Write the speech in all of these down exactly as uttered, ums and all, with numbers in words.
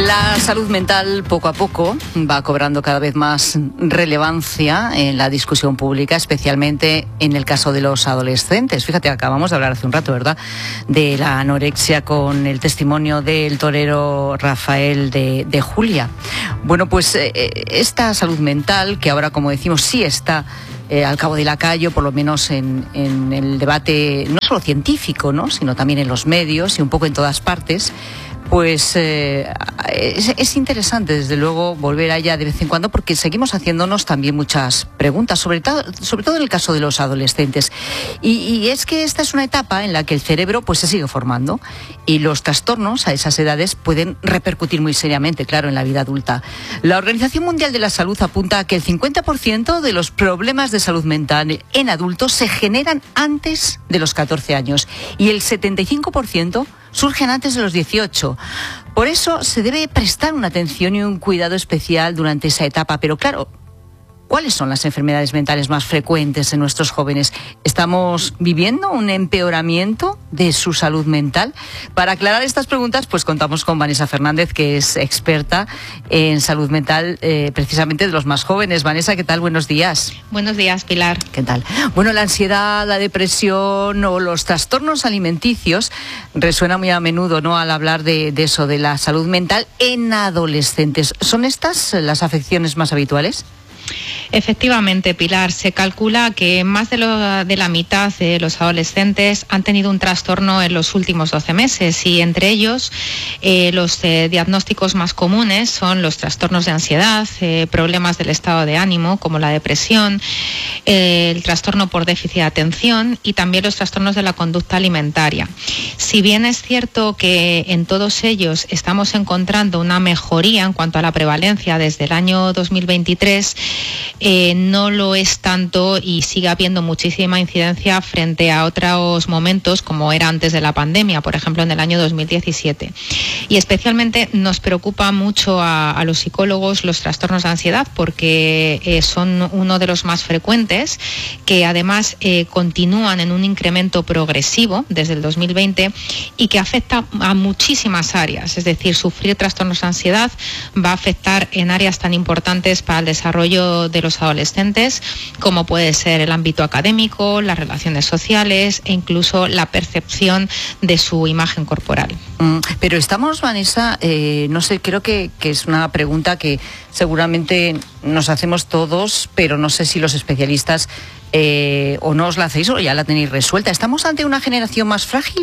La salud mental poco a poco va cobrando cada vez más relevancia en la discusión pública, especialmente en el caso de los adolescentes. Fíjate, acabamos de hablar hace un rato, ¿verdad?, de la anorexia con el testimonio del torero Rafael de, de Julia. Bueno, pues eh, esta salud mental, que ahora, como decimos, sí está Eh, al cabo de lacayo, por lo menos en, en el debate no solo científico, ¿no?, sino también en los medios y un poco en todas partes, pues eh, es, es interesante, desde luego, volver a ella de vez en cuando, porque seguimos haciéndonos también muchas preguntas, sobre, todo sobre todo en el caso de los adolescentes. Y, y es que esta es una etapa en la que el cerebro pues se sigue formando y los trastornos a esas edades pueden repercutir muy seriamente, claro, en la vida adulta. La Organización Mundial de la Salud apunta a que el cincuenta por ciento de los problemas de salud mental en adultos se generan antes de los catorce años y el setenta y cinco por ciento surgen antes de los dieciocho. Por eso se debe prestar una atención y un cuidado especial durante esa etapa. Pero claro, ¿cuáles son las enfermedades mentales más frecuentes en nuestros jóvenes? ¿Estamos viviendo un empeoramiento de su salud mental? Para aclarar estas preguntas, pues contamos con Vanessa Fernández, que es experta en salud mental, eh, precisamente de los más jóvenes. Vanessa, ¿qué tal? Buenos días. Buenos días, Pilar. ¿Qué tal? Bueno, la ansiedad, la depresión o los trastornos alimenticios resuena muy a menudo, ¿no?, al hablar de, de eso, de la salud mental en adolescentes. ¿Son estas las afecciones más habituales? Efectivamente, Pilar, se calcula que más de, lo, de la mitad de los adolescentes han tenido un trastorno en los últimos doce meses y entre ellos eh, los eh, diagnósticos más comunes son los trastornos de ansiedad, eh, problemas del estado de ánimo como la depresión, eh, el trastorno por déficit de atención y también los trastornos de la conducta alimentaria. Si bien es cierto que en todos ellos estamos encontrando una mejoría en cuanto a la prevalencia desde el año dos mil veintitrés, Eh, no lo es tanto y sigue habiendo muchísima incidencia frente a otros momentos como era antes de la pandemia, por ejemplo en el año dos mil diecisiete. Y especialmente nos preocupa mucho a, a los psicólogos los trastornos de ansiedad porque eh, son uno de los más frecuentes, que además eh, continúan en un incremento progresivo desde el dos mil veinte y que afecta a muchísimas áreas. Es decir, sufrir trastornos de ansiedad va a afectar en áreas tan importantes para el desarrollo de los adolescentes como puede ser el ámbito académico, las relaciones sociales e incluso la percepción de su imagen corporal. Mm, pero estamos, Vanessa, eh, no sé, creo que, que es una pregunta que seguramente nos hacemos todos, pero no sé si los especialistas eh, o no os la hacéis o ya la tenéis resuelta. ¿Estamos ante una generación más frágil?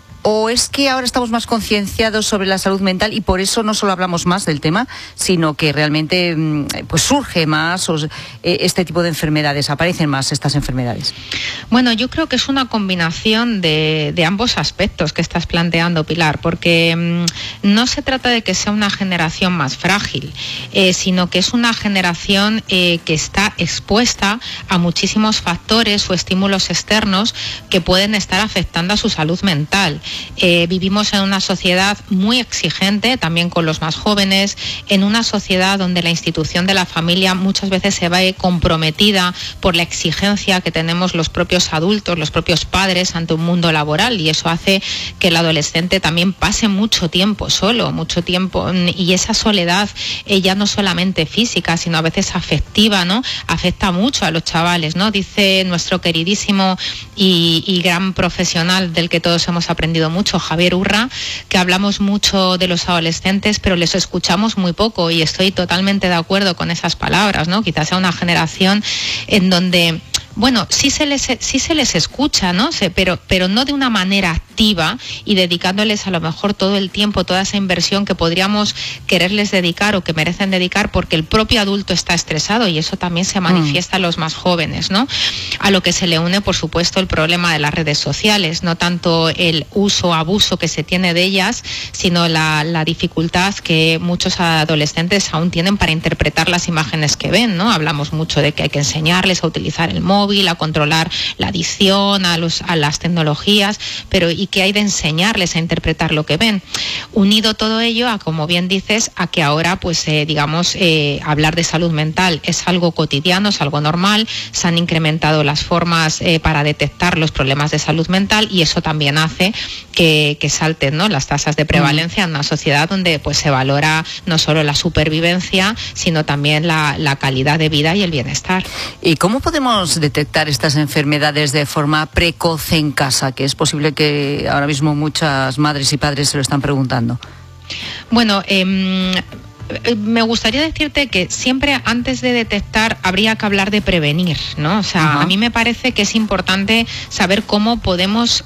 ¿O es que ahora estamos más concienciados sobre la salud mental y por eso no solo hablamos más del tema, sino que realmente pues surge más o, eh, este tipo de enfermedades, aparecen más estas enfermedades? Bueno, yo creo que es una combinación de, de ambos aspectos que estás planteando, Pilar, porque mmm, no se trata de que sea una generación más frágil, eh, sino que es una generación eh, que está expuesta a muchísimos factores o estímulos externos que pueden estar afectando a su salud mental. Eh, vivimos en una sociedad muy exigente, también con los más jóvenes, en una sociedad donde la institución de la familia muchas veces se ve comprometida por la exigencia que tenemos los propios adultos, los propios padres ante un mundo laboral, y eso hace que el adolescente también pase mucho tiempo solo, mucho tiempo, y esa soledad eh, ya no solamente física, sino a veces afectiva, ¿no?, afecta mucho a los chavales, ¿no? Dice nuestro queridísimo y, y gran profesional del que todos hemos aprendido mucho, Javier Urra, que hablamos mucho de los adolescentes, pero les escuchamos muy poco, y estoy totalmente de acuerdo con esas palabras, ¿no? Quizás sea una generación en donde bueno, sí se les, sí se les escucha, ¿no? Se, pero, pero no de una manera activa y dedicándoles a lo mejor todo el tiempo, toda esa inversión que podríamos quererles dedicar o que merecen dedicar, porque el propio adulto está estresado y eso también se manifiesta mm. en los más jóvenes, ¿no? A lo que se le une, por supuesto, el problema de las redes sociales, no tanto el uso o abuso que se tiene de ellas, sino la, la dificultad que muchos adolescentes aún tienen para interpretar las imágenes que ven, ¿no? Hablamos mucho de que hay que enseñarles a utilizar el móvil, móvil, a controlar la adicción, a, los, a las tecnologías, pero ¿y qué hay de enseñarles a interpretar lo que ven? Unido todo ello a, como bien dices, a que ahora, pues, eh, digamos, eh, hablar de salud mental es algo cotidiano, es algo normal, se han incrementado las formas eh, para detectar los problemas de salud mental y eso también hace que, que salten, ¿no?, las tasas de prevalencia en una sociedad donde pues se valora no solo la supervivencia, sino también la, la calidad de vida y el bienestar. ¿Y cómo podemos detectar estas enfermedades de forma precoz en casa? Que es posible que ahora mismo muchas madres y padres se lo están preguntando. Bueno, eh, me gustaría decirte que siempre antes de detectar habría que hablar de prevenir, ¿no? O sea, uh-huh. a mí me parece que es importante saber cómo podemos